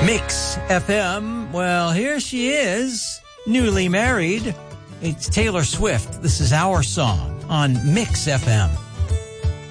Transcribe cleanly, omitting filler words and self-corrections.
Mix FM. Well, here she is, newly married. It's Taylor Swift. This is Our Song on Mix FM.